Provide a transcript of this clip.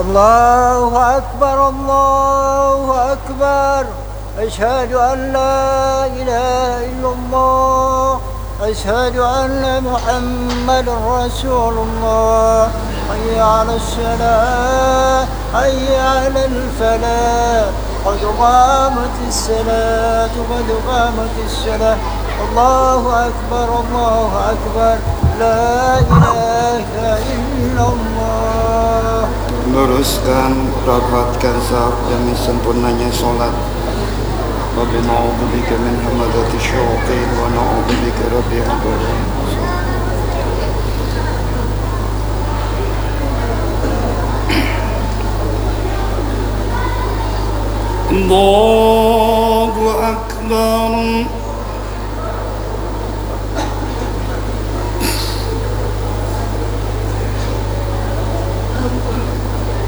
الله أكبر الله أكبر أشهد أن لا إله إلا الله أشهد أن محمد رسول الله حي على الصلاة حي على الفلاح قد قامت الصلاة قد قامت الصلاة الله أكبر لا إله إلا الله. Luruskan, rapatkan saf demi sempurnanya solat. Rabbi na'udzubika min hamadati syaitan wa na'udzubika rabbi hadzal. Allahu Akbar.